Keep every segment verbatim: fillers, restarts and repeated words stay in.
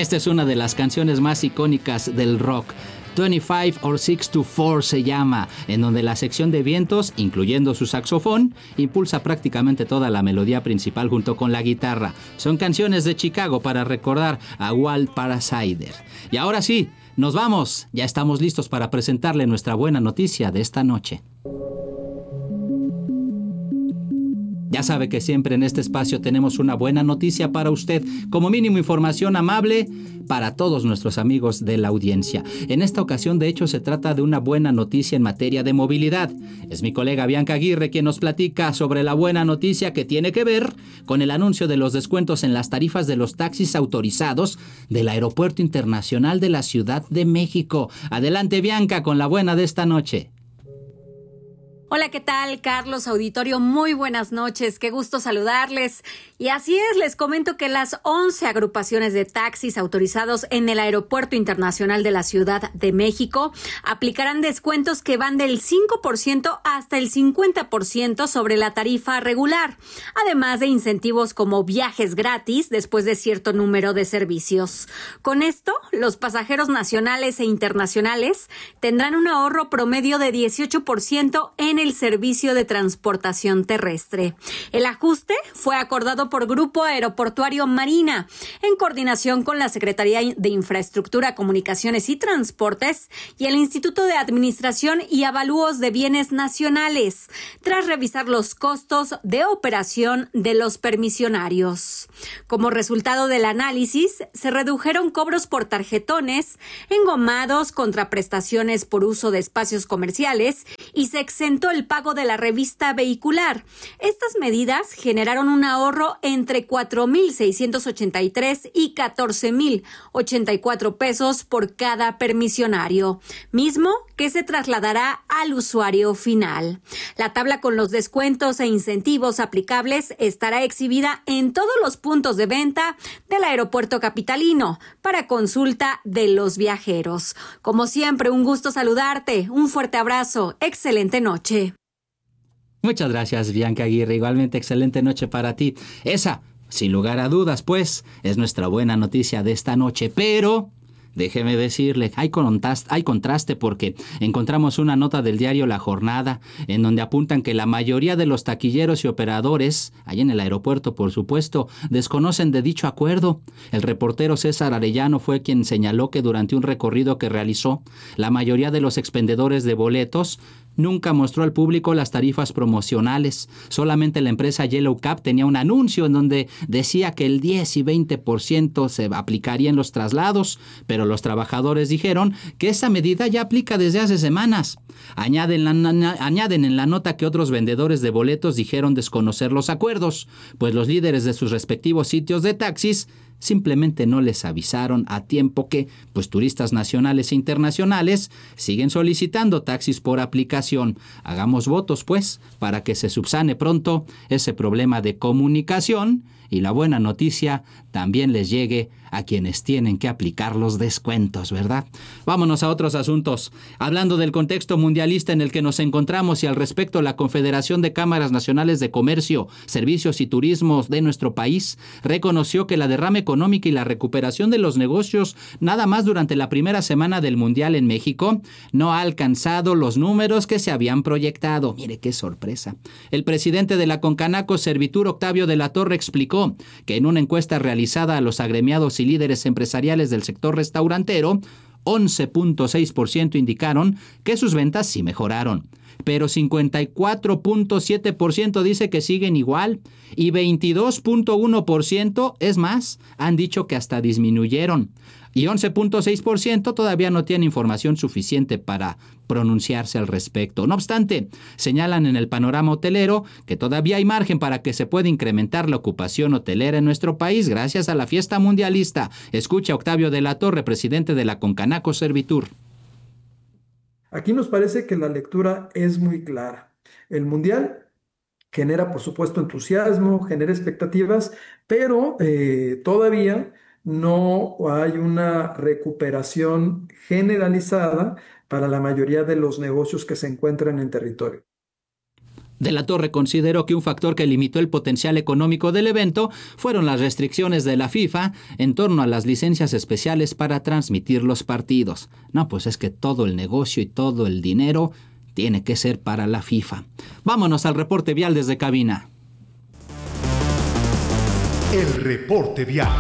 Esta es una de las canciones más icónicas del rock. veinticinco or six to four se llama, en donde la sección de vientos, incluyendo su saxofón, impulsa prácticamente toda la melodía principal junto con la guitarra. Son canciones de Chicago para recordar a Walt Parasider. Y ahora sí, nos vamos. Ya estamos listos para presentarle nuestra buena noticia de esta noche. Ya sabe que siempre en este espacio tenemos una buena noticia para usted, como mínimo información amable para todos nuestros amigos de la audiencia. En esta ocasión, de hecho, se trata de una buena noticia en materia de movilidad. Es mi colega Bianca Aguirre quien nos platica sobre la buena noticia que tiene que ver con el anuncio de los descuentos en las tarifas de los taxis autorizados del Aeropuerto Internacional de la Ciudad de México. Adelante, Bianca, con la buena de esta noche. Hola, ¿qué tal, Carlos Auditorio? Muy buenas noches, qué gusto saludarles. Y así es, les comento que las once agrupaciones de taxis autorizados en el Aeropuerto Internacional de la Ciudad de México aplicarán descuentos que van del cinco por ciento hasta el cincuenta por ciento sobre la tarifa regular, además de incentivos como viajes gratis después de cierto número de servicios. Con esto, los pasajeros nacionales e internacionales tendrán un ahorro promedio de dieciocho por ciento en el servicio de transportación terrestre. El ajuste fue acordado por Grupo Aeroportuario Marina en coordinación con la Secretaría de Infraestructura, Comunicaciones y Transportes y el Instituto de Administración y Avalúos de Bienes Nacionales, tras revisar los costos de operación de los permisionarios. Como resultado del análisis, se redujeron cobros por tarjetones, engomados, contraprestaciones por uso de espacios comerciales y se exentó el pago de la revista vehicular. Estas medidas generaron un ahorro entre cuatro mil seiscientos ochenta y tres y catorce mil ochenta y cuatro pesos por cada permisionario, mismo que se trasladará al usuario final. La tabla con los descuentos e incentivos aplicables estará exhibida en todos los puntos de venta del aeropuerto capitalino para consulta de los viajeros. Como siempre, un gusto saludarte, un fuerte abrazo, excelente noche. Muchas gracias, Bianca Aguirre. Igualmente, excelente noche para ti. Esa, sin lugar a dudas, pues, es nuestra buena noticia de esta noche. Pero déjeme decirle, hay contraste, hay contraste porque encontramos una nota del diario La Jornada en donde apuntan que la mayoría de los taquilleros y operadores, allí en el aeropuerto por supuesto, desconocen de dicho acuerdo. El reportero César Arellano fue quien señaló que durante un recorrido que realizó, la mayoría de los expendedores de boletos nunca mostró al público las tarifas promocionales. Solamente la empresa Yellow Cab tenía un anuncio en donde decía que el diez y veinte por ciento se aplicaría en los traslados, pero los trabajadores dijeron que esa medida ya aplica desde hace semanas. Añaden, la, añaden en la nota que otros vendedores de boletos dijeron desconocer los acuerdos, pues los líderes de sus respectivos sitios de taxis simplemente no les avisaron a tiempo que, pues, turistas nacionales e internacionales siguen solicitando taxis por aplicación. Hagamos votos, pues, para que se subsane pronto ese problema de comunicación y la buena noticia también les llegue a quienes tienen que aplicar los descuentos, ¿verdad? Vámonos a otros asuntos. Hablando del contexto mundialista en el que nos encontramos y al respecto, la Confederación de Cámaras Nacionales de Comercio, Servicios y Turismo de nuestro país reconoció que la derrama económica y la recuperación de los negocios nada más durante la primera semana del Mundial en México no ha alcanzado los números que se habían proyectado. Mire qué sorpresa. El presidente de la Concanaco, Servitur, Octavio de la Torre, explicó que en una encuesta realizada a los agremiados y líderes empresariales del sector restaurantero, once punto seis por ciento indicaron que sus ventas sí mejoraron, pero cincuenta y cuatro punto siete por ciento dice que siguen igual y veintidós punto uno por ciento, es más, han dicho que hasta disminuyeron. Y once punto seis por ciento todavía no tiene información suficiente para pronunciarse al respecto. No obstante, señalan en el panorama hotelero que todavía hay margen para que se pueda incrementar la ocupación hotelera en nuestro país gracias a la fiesta mundialista. Escucha a Octavio de la Torre, presidente de la Concanaco Servitur. Aquí nos parece que la lectura es muy clara. El Mundial genera, por supuesto, entusiasmo, genera expectativas, pero eh, todavía no hay una recuperación generalizada para la mayoría de los negocios que se encuentran en territorio. De la Torre consideró que un factor que limitó el potencial económico del evento fueron las restricciones de la FIFA en torno a las licencias especiales para transmitir los partidos. No, pues es que todo el negocio y todo el dinero tiene que ser para la FIFA. Vámonos al reporte vial desde cabina. El reporte vial.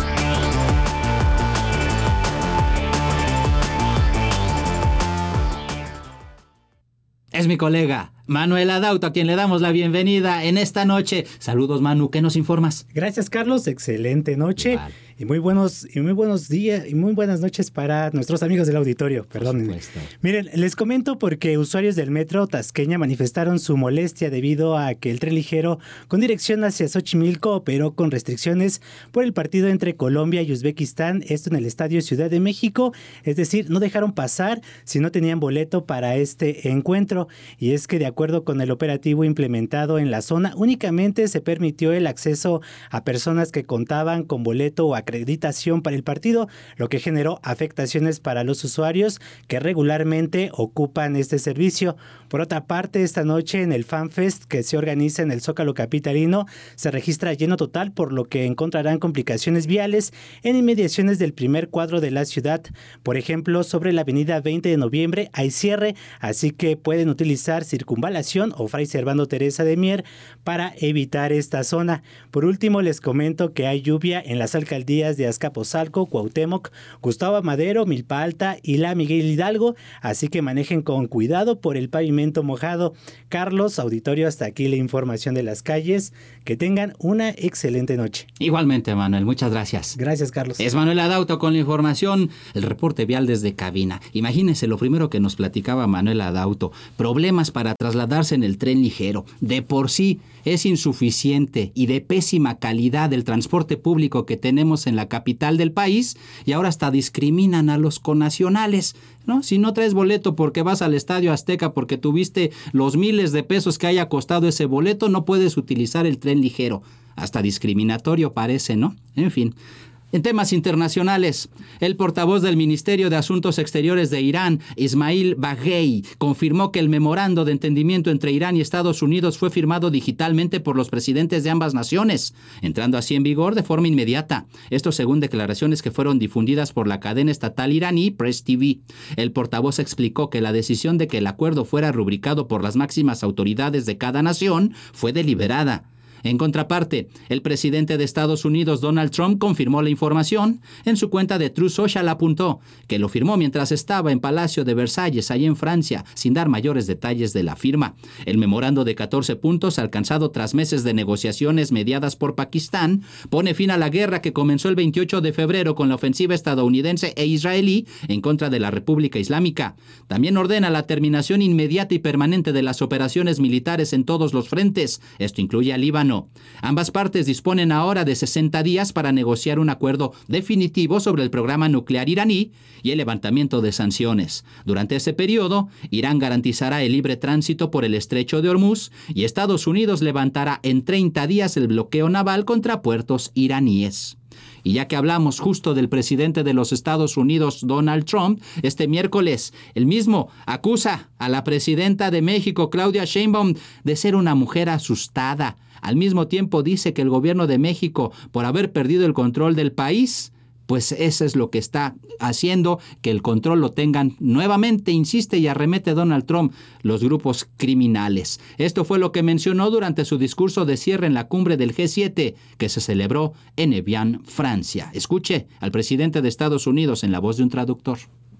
Es mi colega Manuel Adauto, a quien le damos la bienvenida en esta noche. Saludos, Manu, ¿qué nos informas? Gracias, Carlos, excelente noche. Igual. Y muy buenos y muy buenos días y muy buenas noches para nuestros amigos del auditorio. Perdón. Miren, les comento porque usuarios del metro Tasqueña manifestaron su molestia debido a que el tren ligero con dirección hacia Xochimilco operó con restricciones por el partido entre Colombia y Uzbekistán, esto en el Estadio Ciudad de México, es decir, no dejaron pasar si no tenían boleto para este encuentro. Y es que de acuerdo con el operativo implementado en la zona, únicamente se permitió el acceso a personas que contaban con boleto o acreditación para el partido, lo que generó afectaciones para los usuarios que regularmente ocupan este servicio. Por otra parte, esta noche en el FanFest que se organiza en el Zócalo capitalino se registra lleno total, por lo que encontrarán complicaciones viales en inmediaciones del primer cuadro de la ciudad. Por ejemplo, sobre la avenida veinte de noviembre hay cierre, así que pueden utilizar circunvalación o Fray Servando Teresa de Mier para evitar esta zona. Por último, les comento que hay lluvia en las alcaldías de Azcapotzalco, Cuauhtémoc, Gustavo Madero, Milpa Alta y la Miguel Hidalgo, así que manejen con cuidado por el pavimento mojado. Carlos, auditorio, hasta aquí la información de las calles. Que tengan una excelente noche. Igualmente, Manuel, muchas gracias. Gracias, Carlos. Es Manuel Adauto con la información, el reporte vial desde cabina. Imagínense lo primero que nos platicaba Manuel Adauto, problemas para trasladarse en el tren ligero. De por sí es insuficiente y de pésima calidad el transporte público que tenemos en la capital del país, y ahora hasta discriminan a los connacionales, ¿no? Si no traes boleto porque vas al Estadio Azteca porque tuviste los miles de pesos que haya costado ese boleto, no puedes utilizar el tren ligero. Hasta discriminatorio parece, ¿no? En fin. En temas internacionales, el portavoz del Ministerio de Asuntos Exteriores de Irán, Ismail Baghei, confirmó que el memorando de entendimiento entre Irán y Estados Unidos fue firmado digitalmente por los presidentes de ambas naciones, entrando así en vigor de forma inmediata. Esto según declaraciones que fueron difundidas por la cadena estatal iraní Press T V. El portavoz explicó que la decisión de que el acuerdo fuera rubricado por las máximas autoridades de cada nación fue deliberada. En contraparte, el presidente de Estados Unidos, Donald Trump, confirmó la información. En su cuenta de Truth Social apuntó que lo firmó mientras estaba en Palacio de Versalles, allí en Francia, sin dar mayores detalles de la firma. El memorando de catorce puntos, alcanzado tras meses de negociaciones mediadas por Pakistán, pone fin a la guerra que comenzó el veintiocho de febrero con la ofensiva estadounidense e israelí en contra de la República Islámica. También ordena la terminación inmediata y permanente de las operaciones militares en todos los frentes. Esto incluye a Líbano. Ambas partes disponen ahora de sesenta días para negociar un acuerdo definitivo sobre el programa nuclear iraní y el levantamiento de sanciones. Durante ese periodo, Irán garantizará el libre tránsito por el estrecho de Hormuz y Estados Unidos levantará en treinta días el bloqueo naval contra puertos iraníes. Y ya que hablamos justo del presidente de los Estados Unidos, Donald Trump, este miércoles, el mismo acusa a la presidenta de México, Claudia Sheinbaum, de ser una mujer asustada. Al mismo tiempo dice que el gobierno de México, por haber perdido el control del país, pues eso es lo que está haciendo que el control lo tengan nuevamente, insiste y arremete Donald Trump, los grupos criminales. Esto fue lo que mencionó durante su discurso de cierre en la cumbre del G siete que se celebró en Evian, Francia. Escuche al presidente de Estados Unidos en la voz de un traductor.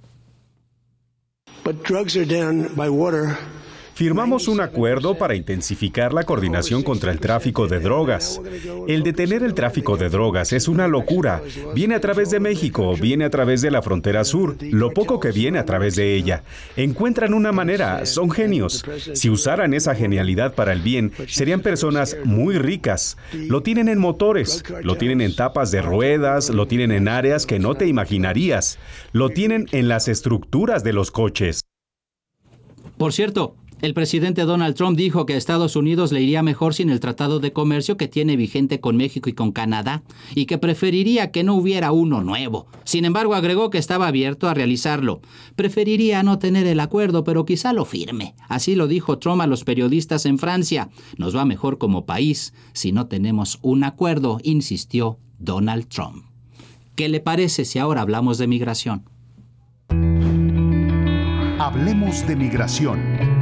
But drugs are down by water. Firmamos un acuerdo para intensificar la coordinación contra el tráfico de drogas. El detener el tráfico de drogas es una locura. Viene a través de México, viene a través de la frontera sur, lo poco que viene a través de ella. Encuentran una manera, son genios. Si usaran esa genialidad para el bien, serían personas muy ricas. Lo tienen en motores, lo tienen en tapas de ruedas, lo tienen en áreas que no te imaginarías. Lo tienen en las estructuras de los coches. Por cierto, El presidente Donald Trump dijo que a Estados Unidos le iría mejor sin el tratado de comercio que tiene vigente con México y con Canadá, y que preferiría que no hubiera uno nuevo. Sin embargo, agregó que estaba abierto a realizarlo. Preferiría no tener el acuerdo, pero quizá lo firme. Así lo dijo Trump a los periodistas en Francia. Nos va mejor como país si no tenemos un acuerdo, insistió Donald Trump. ¿Qué le parece si ahora hablamos de migración? Hablemos de migración.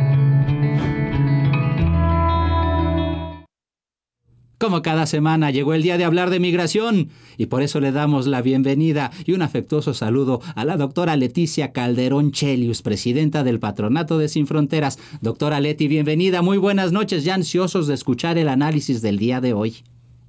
Como cada semana llegó el día de hablar de migración y por eso le damos la bienvenida y un afectuoso saludo a la doctora Leticia Calderón Chelius, presidenta del Patronato de Sin Fronteras. Doctora Leti, bienvenida, muy buenas noches, ya ansiosos de escuchar el análisis del día de hoy.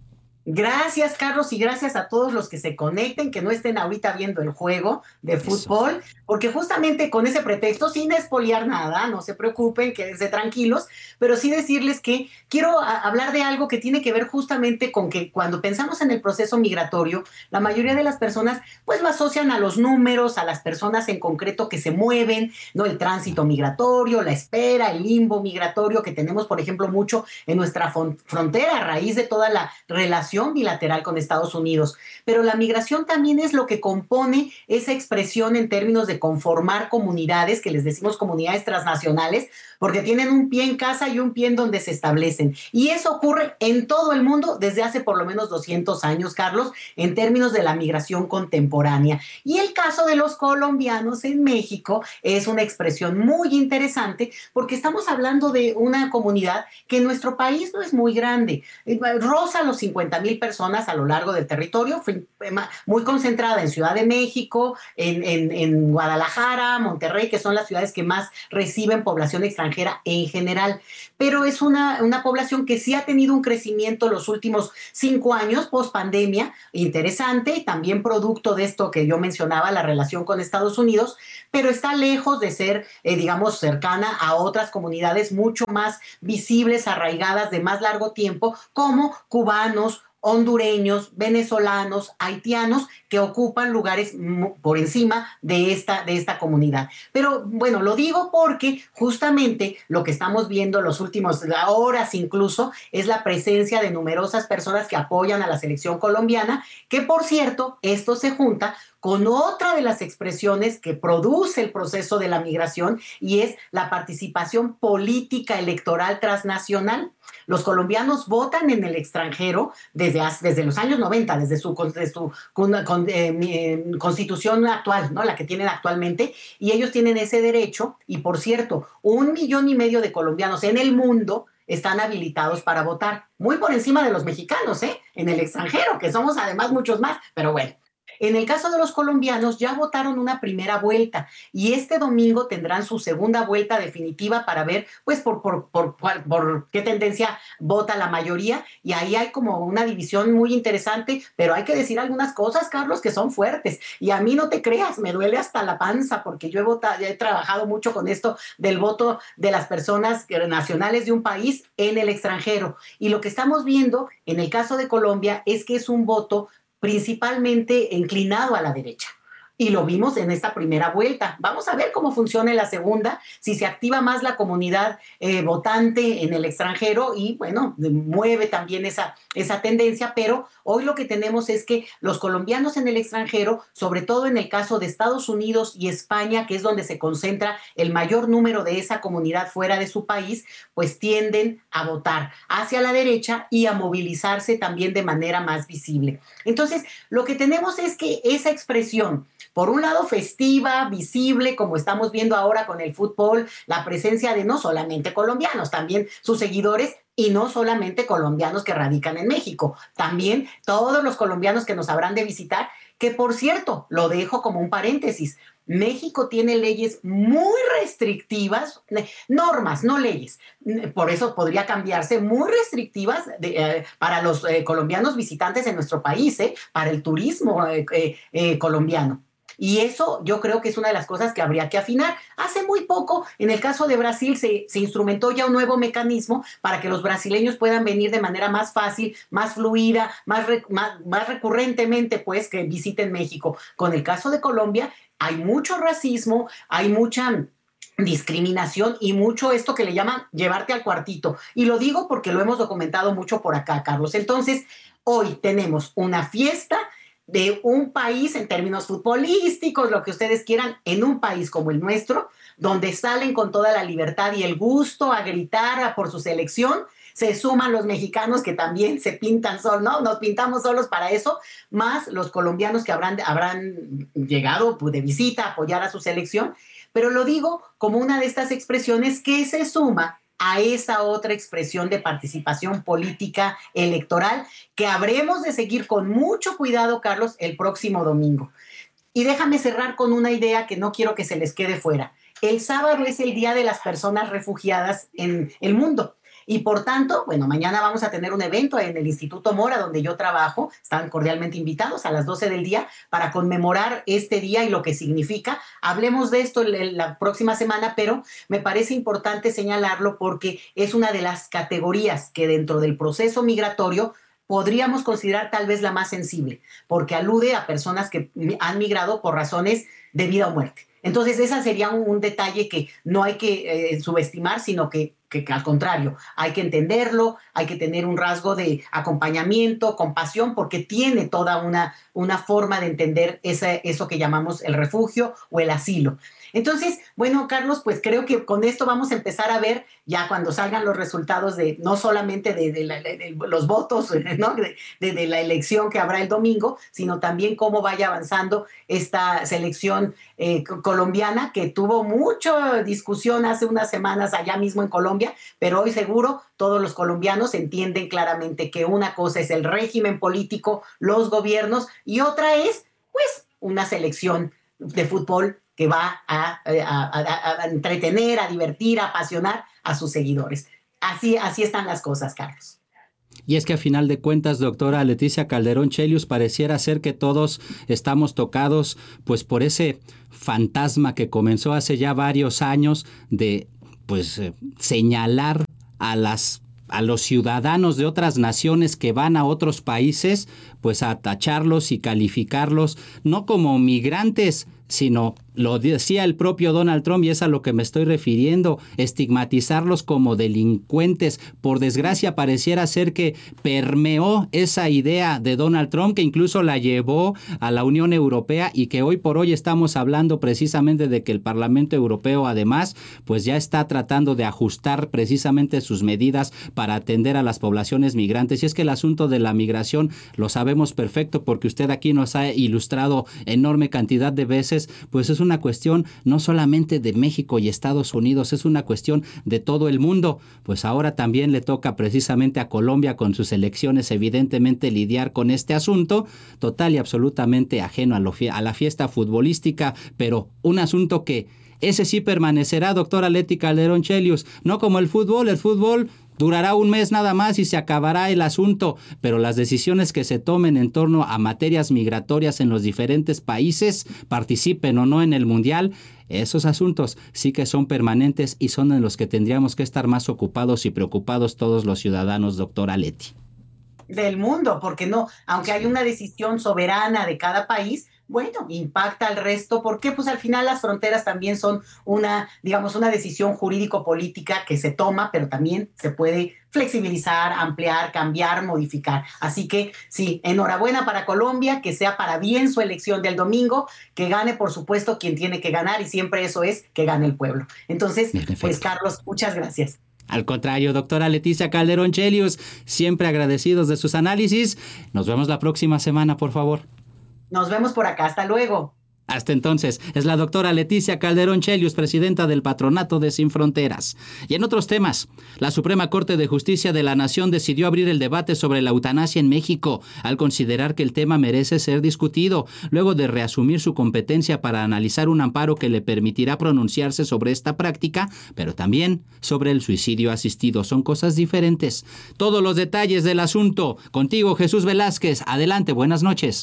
Gracias, Carlos, y gracias a todos los que se conecten, que no estén ahorita viendo el juego de fútbol, Eso. porque justamente con ese pretexto, sin espoliar nada, no se preocupen, quédense tranquilos, pero sí decirles que quiero a- hablar de algo que tiene que ver justamente con que cuando pensamos en el proceso migratorio, la mayoría de las personas pues lo asocian a los números, a las personas en concreto que se mueven, ¿no? El tránsito migratorio, la espera, el limbo migratorio que tenemos, por ejemplo, mucho en nuestra fon- frontera a raíz de toda la relación bilateral con Estados Unidos, pero la migración también es lo que compone esa expresión en términos de conformar comunidades, que les decimos comunidades transnacionales, porque tienen un pie en casa y un pie en donde se establecen. Y eso ocurre en todo el mundo desde hace por lo menos doscientos años, Carlos, en términos de la migración contemporánea. Y el caso de los colombianos en México es una expresión muy interesante porque estamos hablando de una comunidad que en nuestro país no es muy grande. Roza los cincuenta mil personas a lo largo del territorio, muy concentrada en Ciudad de México, en, en, en Guadalajara, Monterrey, que son las ciudades que más reciben población extranjera en general, pero es una, una población que sí ha tenido un crecimiento los últimos cinco años post pandemia, interesante, y también producto de esto que yo mencionaba, la relación con Estados Unidos, pero está lejos de ser, eh, digamos, cercana a otras comunidades mucho más visibles, arraigadas de más largo tiempo, como cubanos, hondureños, venezolanos, haitianos, que ocupan lugares por encima de esta, de esta comunidad. Pero bueno, lo digo porque justamente lo que estamos viendo los últimos horas incluso es la presencia de numerosas personas que apoyan a la selección colombiana, que por cierto, esto se junta con otra de las expresiones que produce el proceso de la migración y es la participación política electoral transnacional. Los colombianos votan en el extranjero desde, desde los años noventa, desde su, desde su con, con, eh, constitución actual, ¿no? La que tienen actualmente, y ellos tienen ese derecho. Y por cierto, un millón y medio de colombianos en el mundo están habilitados para votar, muy por encima de los mexicanos, ¿eh? En el extranjero, que somos además muchos más, pero bueno. En el caso de los colombianos ya votaron una primera vuelta y este domingo tendrán su segunda vuelta definitiva para ver pues por, por, por, por, por qué tendencia vota la mayoría, y ahí hay como una división muy interesante, pero hay que decir algunas cosas, Carlos, que son fuertes, y a mí no te creas, me duele hasta la panza porque yo he, votado, he trabajado mucho con esto del voto de las personas nacionales de un país en el extranjero, y lo que estamos viendo en el caso de Colombia es que es un voto principalmente inclinado a la derecha. Y lo vimos en esta primera vuelta. Vamos a ver cómo funciona en la segunda, si se activa más la comunidad eh, votante en el extranjero y, bueno, mueve también esa, esa tendencia, pero hoy lo que tenemos es que los colombianos en el extranjero, sobre todo en el caso de Estados Unidos y España, que es donde se concentra el mayor número de esa comunidad fuera de su país, pues tienden a votar hacia la derecha y a movilizarse también de manera más visible. Entonces, lo que tenemos es que esa expresión, por un lado festiva, visible, como estamos viendo ahora con el fútbol, la presencia de no solamente colombianos, también sus seguidores, y no solamente colombianos que radican en México, también todos los colombianos que nos habrán de visitar, que por cierto, lo dejo como un paréntesis, México tiene leyes muy restrictivas, normas, no leyes, por eso podría cambiarse, muy restrictivas de, eh, para los eh, colombianos visitantes en nuestro país, eh, para el turismo eh, eh, eh, colombiano. Y eso yo creo que es una de las cosas que habría que afinar. Hace muy poco, en el caso de Brasil, se, se instrumentó ya un nuevo mecanismo para que los brasileños puedan venir de manera más fácil, más fluida, más, re, más, más recurrentemente, pues, que visiten México. Con el caso de Colombia, hay mucho racismo, hay mucha discriminación y mucho esto que le llaman llevarte al cuartito. Y lo digo porque lo hemos documentado mucho por acá, Carlos. Entonces, hoy tenemos una fiesta de un país en términos futbolísticos, lo que ustedes quieran, en un país como el nuestro, donde salen con toda la libertad y el gusto a gritar por su selección. Se suman los mexicanos que también se pintan solos, ¿no? Nos pintamos solos para eso, más los colombianos que habrán, habrán llegado pues, de visita a apoyar a su selección. Pero lo digo como una de estas expresiones que se suma a esa otra expresión de participación política electoral que habremos de seguir con mucho cuidado, Carlos, el próximo domingo. Y déjame cerrar con una idea que no quiero que se les quede fuera. El sábado es el Día de las Personas Refugiadas en el mundo. Y por tanto, bueno, mañana vamos a tener un evento en el Instituto Mora, donde yo trabajo. Están cordialmente invitados a las doce del día para conmemorar este día y lo que significa. Hablemos de esto la próxima semana, pero me parece importante señalarlo porque es una de las categorías que dentro del proceso migratorio podríamos considerar tal vez la más sensible, porque alude a personas que han migrado por razones de vida o muerte. Entonces, ese sería un, un detalle que no hay que eh, subestimar, sino que, que, que al contrario, hay que entenderlo, hay que tener un rasgo de acompañamiento, compasión, porque tiene toda una, una forma de entender ese, eso que llamamos el refugio o el asilo. Entonces, bueno, Carlos, pues creo que con esto vamos a empezar a ver ya cuando salgan los resultados de no solamente de, de, la, de, de los votos, ¿no? de, de, de la elección que habrá el domingo, sino también cómo vaya avanzando esta selección eh, colombiana que tuvo mucha discusión hace unas semanas allá mismo en Colombia, pero hoy seguro todos los colombianos entienden claramente que una cosa es el régimen político, los gobiernos, y otra es, pues, una selección de fútbol que va a, a, a, a entretener, a divertir, a apasionar a sus seguidores. Así, así están las cosas, Carlos. Y es que a final de cuentas, doctora Leticia Calderón Chelius, pareciera ser que todos estamos tocados pues por ese fantasma que comenzó hace ya varios años de pues eh, señalar a las a los ciudadanos de otras naciones que van a otros países, pues a tacharlos y calificarlos no como migrantes, sino, lo decía el propio Donald Trump, y es a lo que me estoy refiriendo, estigmatizarlos como delincuentes. Por desgracia, pareciera ser que permeó esa idea de Donald Trump, que incluso la llevó a la Unión Europea, y que hoy por hoy estamos hablando precisamente de que el Parlamento Europeo, además, pues ya está tratando de ajustar precisamente sus medidas para atender a las poblaciones migrantes. Y es que el asunto de la migración lo sabemos perfecto, porque usted aquí nos ha ilustrado enorme cantidad de veces, pues es una cuestión no solamente de México y Estados Unidos, es una cuestión de todo el mundo. Pues ahora también le toca precisamente a Colombia con sus elecciones evidentemente lidiar con este asunto total y absolutamente ajeno a, lo, a la fiesta futbolística, pero un asunto que ese sí permanecerá, doctora Leti Calderón Chelius, no como el fútbol. El fútbol durará un mes nada más y se acabará el asunto, pero las decisiones que se tomen en torno a materias migratorias en los diferentes países, participen o no en el Mundial, esos asuntos sí que son permanentes y son en los que tendríamos que estar más ocupados y preocupados todos los ciudadanos, doctora Leti. Del mundo, porque no, aunque hay una decisión soberana de cada país, bueno, impacta al resto, porque pues al final las fronteras también son una, digamos, una decisión jurídico-política que se toma, pero también se puede flexibilizar, ampliar, cambiar, modificar. Así que sí, enhorabuena para Colombia, que sea para bien su elección del domingo, que gane, por supuesto, quien tiene que ganar, y siempre eso es que gane el pueblo. Entonces, pues Carlos, muchas gracias. Al contrario, doctora Leticia Calderón Chelius, siempre agradecidos de sus análisis. Nos vemos la próxima semana, por favor. Nos vemos por acá. Hasta luego. Hasta entonces, es la doctora Leticia Calderón Chelius, presidenta del Patronato de Sin Fronteras. Y en otros temas, la Suprema Corte de Justicia de la Nación decidió abrir el debate sobre la eutanasia en México, al considerar que el tema merece ser discutido, luego de reasumir su competencia para analizar un amparo que le permitirá pronunciarse sobre esta práctica, pero también sobre el suicidio asistido. Son cosas diferentes. Todos los detalles del asunto. Contigo, Jesús Velázquez. Adelante, buenas noches.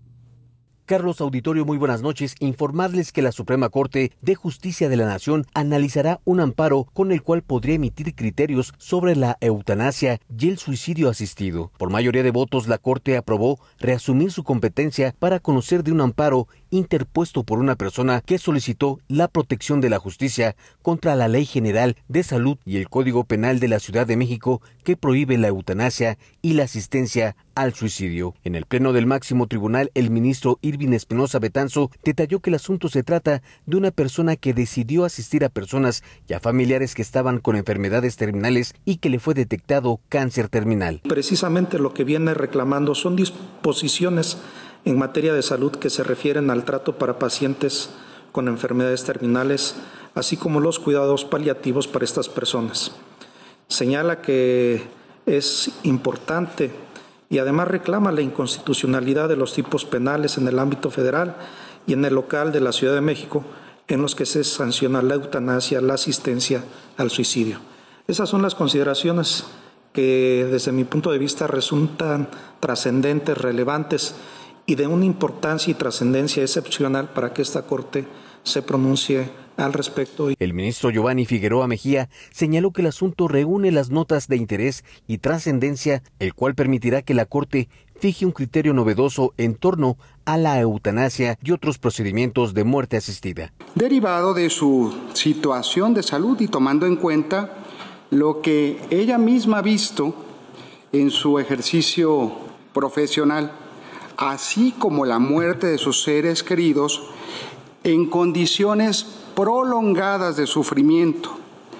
Carlos Auditorio, muy buenas noches. Informarles que la Suprema Corte de Justicia de la Nación analizará un amparo con el cual podría emitir criterios sobre la eutanasia y el suicidio asistido. Por mayoría de votos, la Corte aprobó reasumir su competencia para conocer de un amparo interpuesto por una persona que solicitó la protección de la justicia contra la Ley General de Salud y el Código Penal de la Ciudad de México que prohíbe la eutanasia y la asistencia al suicidio. En el pleno del máximo tribunal, el ministro Irving Espinosa Betanzo detalló que el asunto se trata de una persona que decidió asistir a personas y a familiares que estaban con enfermedades terminales y que le fue detectado cáncer terminal. Precisamente lo que viene reclamando son disposiciones en materia de salud que se refieren al trato para pacientes con enfermedades terminales, así como los cuidados paliativos para estas personas. Señala que es importante y además reclama la inconstitucionalidad de los tipos penales en el ámbito federal y en el local de la Ciudad de México, en los que se sanciona la eutanasia, la asistencia al suicidio. Esas son las consideraciones que desde mi punto de vista resultan trascendentes, relevantes y de una importancia y trascendencia excepcional para que esta Corte se pronuncie al respecto. El ministro Giovanni Figueroa Mejía señaló que el asunto reúne las notas de interés y trascendencia, el cual permitirá que la Corte fije un criterio novedoso en torno a la eutanasia y otros procedimientos de muerte asistida. Derivado de su situación de salud y tomando en cuenta lo que ella misma ha visto en su ejercicio profesional, así como la muerte de sus seres queridos en condiciones prolongadas de sufrimiento.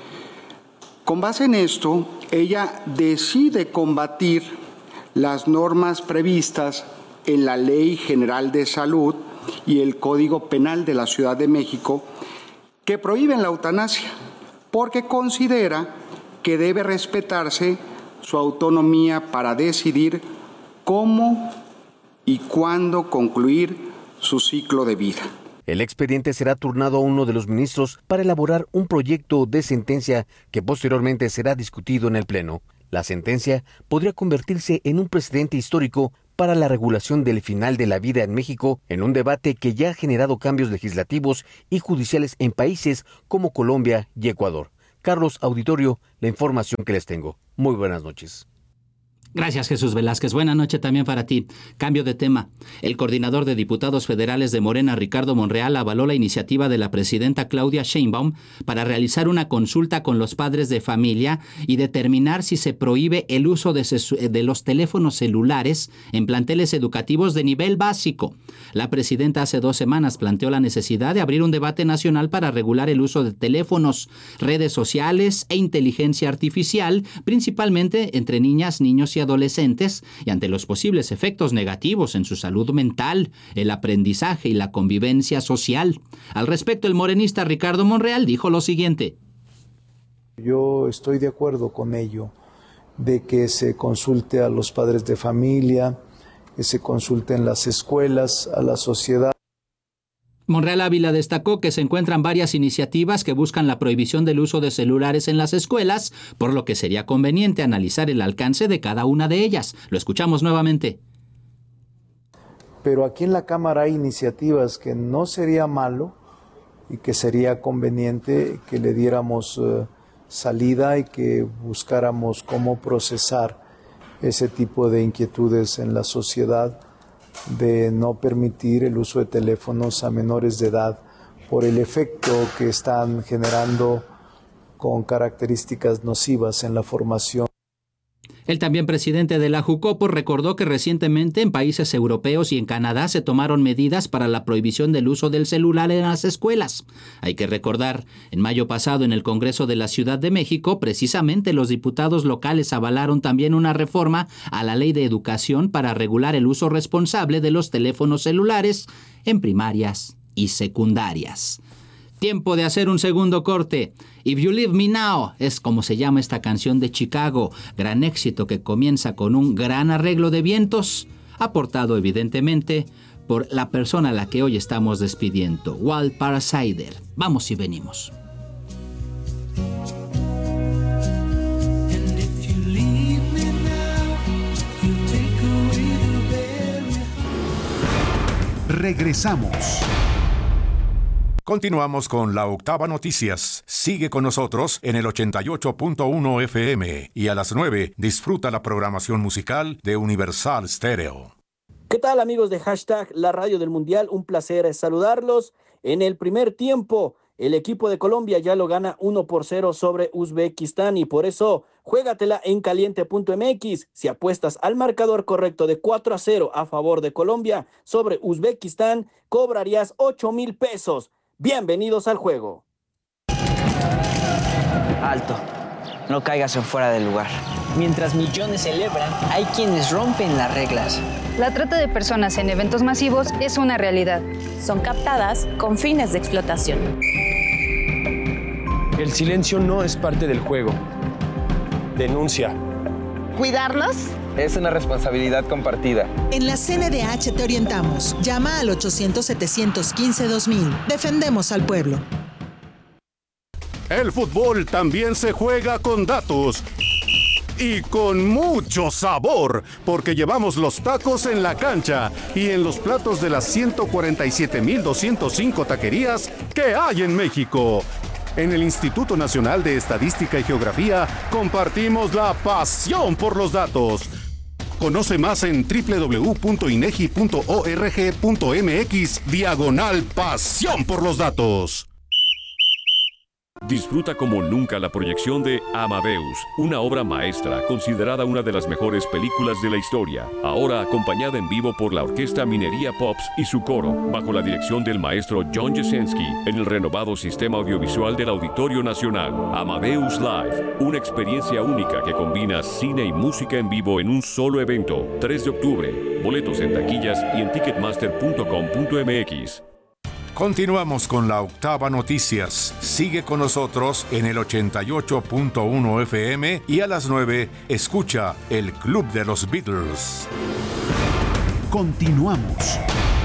Con base en esto, ella decide combatir las normas previstas en la Ley General de Salud y el Código Penal de la Ciudad de México que prohíben la eutanasia, porque considera que debe respetarse su autonomía para decidir cómo y cuándo concluir su ciclo de vida. El expediente será turnado a uno de los ministros para elaborar un proyecto de sentencia que posteriormente será discutido en el Pleno. La sentencia podría convertirse en un precedente histórico para la regulación del final de la vida en México, en un debate que ya ha generado cambios legislativos y judiciales en países como Colombia y Ecuador. Carlos, auditorio, la información que les tengo. Muy buenas noches. Gracias, Jesús Velázquez. Buena noche también para ti. Cambio de tema. El coordinador de diputados federales de Morena, Ricardo Monreal, avaló la iniciativa de la presidenta Claudia Sheinbaum para realizar una consulta con los padres de familia y determinar si se prohíbe el uso de, de los teléfonos celulares en planteles educativos de nivel básico. La presidenta hace dos semanas planteó la necesidad de abrir un debate nacional para regular el uso de teléfonos, redes sociales e inteligencia artificial, principalmente entre niñas, niños y adolescentes, y ante los posibles efectos negativos en su salud mental, el aprendizaje y la convivencia social. Al respecto, el morenista Ricardo Monreal dijo lo siguiente. Yo estoy de acuerdo con ello, de que se consulte a los padres de familia, que se consulte en las escuelas, a la sociedad. Monreal Ávila destacó que se encuentran varias iniciativas que buscan la prohibición del uso de celulares en las escuelas, por lo que sería conveniente analizar el alcance de cada una de ellas. Lo escuchamos nuevamente. Pero aquí en la Cámara hay iniciativas que no sería malo y que sería conveniente que le diéramos uh, salida y que buscáramos cómo procesar ese tipo de inquietudes en la sociedad, de no permitir el uso de teléfonos a menores de edad por el efecto que están generando con características nocivas en la formación. El también presidente de la Jucopo recordó que recientemente en países europeos y en Canadá se tomaron medidas para la prohibición del uso del celular en las escuelas. Hay que recordar, en mayo pasado en el Congreso de la Ciudad de México, precisamente los diputados locales avalaron también una reforma a la Ley de Educación para regular el uso responsable de los teléfonos celulares en primarias y secundarias. Tiempo de hacer un segundo corte. If You Leave Me Now es como se llama esta canción de Chicago, gran éxito que comienza con un gran arreglo de vientos, aportado evidentemente por la persona a la que hoy estamos despidiendo, Walt Parasider. Vamos y venimos. Regresamos. Continuamos con la Octava Noticias. Sigue con nosotros en el ochenta y ocho punto uno F M y a las nueve disfruta la programación musical de Universal Stereo. ¿Qué tal, amigos de hashtag La Radio del Mundial? Un placer saludarlos. En el primer tiempo, el equipo de Colombia ya lo gana uno por cero sobre Uzbekistán y por eso juégatela en caliente punto m x. Si apuestas al marcador correcto de cuatro a cero a favor de Colombia sobre Uzbekistán, cobrarías ocho mil pesos. Bienvenidos al juego. Alto, no caigas en fuera del lugar. Mientras millones celebran, hay quienes rompen las reglas. La trata de personas en eventos masivos es una realidad. Son captadas con fines de explotación. El silencio no es parte del juego. Denuncia. ¿Cuidarnos? Es una responsabilidad compartida. En la C N D H te orientamos. Llama al ochocientos, setecientos quince, dos mil. Defendemos al pueblo. El fútbol también se juega con datos. Y con mucho sabor, porque llevamos los tacos en la cancha y en los platos de las ciento cuarenta y siete mil doscientos cinco taquerías que hay en México. En el Instituto Nacional de Estadística y Geografía compartimos la pasión por los datos. Conoce más en doble u doble u doble u punto inegi punto org punto m x diagonal pasión por los datos. Disfruta como nunca la proyección de Amadeus, una obra maestra considerada una de las mejores películas de la historia, ahora acompañada en vivo por la Orquesta Minería Pops y su coro, bajo la dirección del maestro John Jasenski, en el renovado sistema audiovisual del Auditorio Nacional. Amadeus Live, una experiencia única que combina cine y música en vivo en un solo evento. tres de octubre, boletos en taquillas y en ticketmaster punto com punto m x. Continuamos con la Octava Noticias. Sigue con nosotros en el ochenta y ocho punto uno F M y a las nueve escucha el Club de los Beatles. Continuamos.